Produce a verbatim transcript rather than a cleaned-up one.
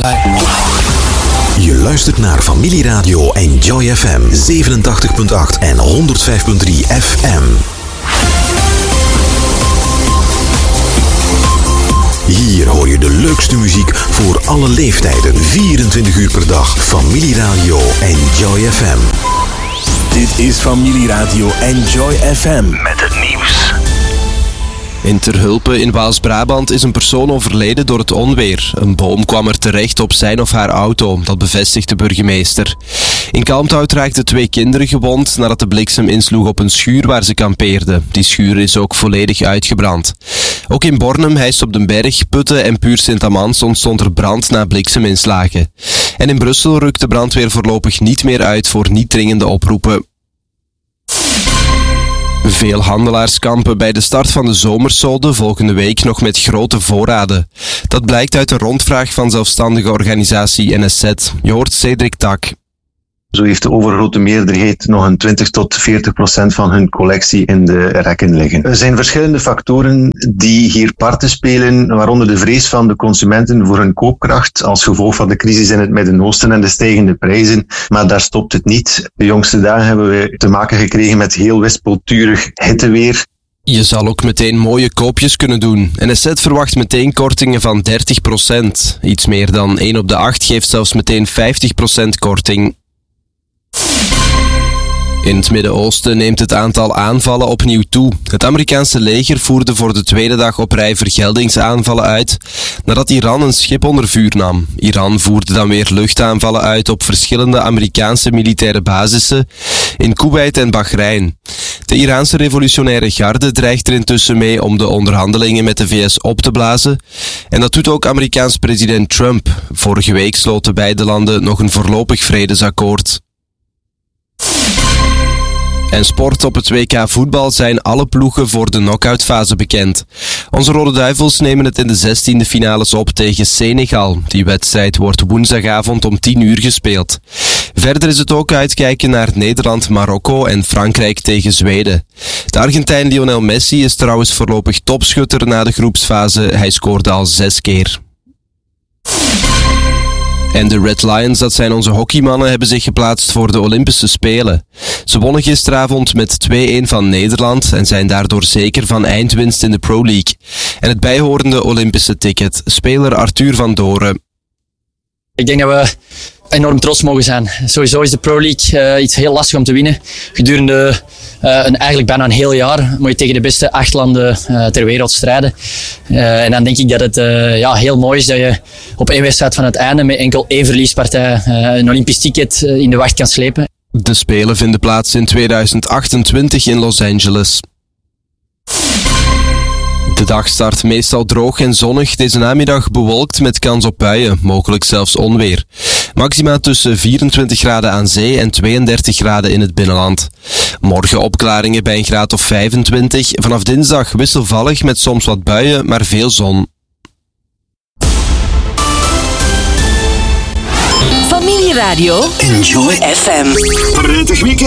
Je luistert naar Familieradio Enjoy F M zevenentachtig komma acht en honderdvijf komma drie F M. Hier hoor je de leukste muziek voor alle leeftijden, vierentwintig uur per dag. Familieradio Enjoy F M. Dit is Familieradio Enjoy F M met het nieuws. In Terhulpe in Waals-Brabant is een persoon overleden door het onweer. Een boom kwam er terecht op zijn of haar auto, dat bevestigt de burgemeester. In Kalmthout raakten twee kinderen gewond nadat de bliksem insloeg op een schuur waar ze kampeerden. Die schuur is ook volledig uitgebrand. Ook in Bornem, Heist op den Berg, Putten en Puur Sint-Amans ontstond er brand na blikseminslagen. En in Brussel rukt de brandweer voorlopig niet meer uit voor niet dringende oproepen. Veel handelaars kampen bij de start van de zomersolde volgende week nog met grote voorraden. Dat blijkt uit een rondvraag van zelfstandige organisatie N S Z. Je hoort Cedric Tak. Zo heeft de overgrote meerderheid nog een twintig tot veertig procent van hun collectie in de rekken liggen. Er zijn verschillende factoren die hier parten spelen, waaronder de vrees van de consumenten voor hun koopkracht als gevolg van de crisis in het Midden-Oosten en de stijgende prijzen. Maar daar stopt het niet. De jongste dagen hebben we te maken gekregen met heel wispelturig hitteweer. Je zal ook meteen mooie koopjes kunnen doen. N S Z verwacht meteen kortingen van dertig procent. Iets meer dan één op de acht geeft zelfs meteen vijftig procent korting. In het Midden-Oosten neemt het aantal aanvallen opnieuw toe. Het Amerikaanse leger voerde voor de tweede dag op rij vergeldingsaanvallen uit nadat Iran een schip onder vuur nam. Iran voerde dan weer luchtaanvallen uit op verschillende Amerikaanse militaire basissen in Kuwait en Bahrein. De Iraanse revolutionaire garde dreigt er intussen mee om de onderhandelingen met de V S op te blazen. En dat doet ook Amerikaans president Trump. Vorige week sloten beide landen nog een voorlopig vredesakkoord. En sport op het W K voetbal zijn alle ploegen voor de knock-outfase bekend. Onze Rode Duivels nemen het in de zestiende finales op tegen Senegal. Die wedstrijd wordt woensdagavond om tien uur gespeeld. Verder is het ook uitkijken naar Nederland, Marokko en Frankrijk tegen Zweden. De Argentijn Lionel Messi is trouwens voorlopig topschutter na de groepsfase. Hij scoorde al zes keer. En de Red Lions, dat zijn onze hockeymannen, hebben zich geplaatst voor de Olympische Spelen. Ze wonnen gisteravond met twee-een van Nederland en zijn daardoor zeker van eindwinst in de Pro League. En het bijhorende Olympische ticket, speler Arthur van Doren. Ik denk dat we enorm trots mogen zijn. Sowieso is de Pro League uh, iets heel lastig om te winnen. Gedurende uh, een, eigenlijk bijna een heel jaar moet je tegen de beste acht landen uh, ter wereld strijden. Uh, en dan denk ik dat het uh, ja, heel mooi is dat je op één wedstrijd van het einde met enkel één verliespartij uh, een Olympisch ticket uh, in de wacht kan slepen. De Spelen vinden plaats in tweeduizend achtentwintig in Los Angeles. De dag start meestal droog en zonnig. Deze namiddag bewolkt met kans op buien, mogelijk zelfs onweer. Maxima tussen vierentwintig graden aan zee en tweeëndertig graden in het binnenland. Morgen opklaringen bij een graad of vijfentwintig. Vanaf dinsdag wisselvallig met soms wat buien, maar veel zon. Familieradio Enjoy F M. Prettig weekend.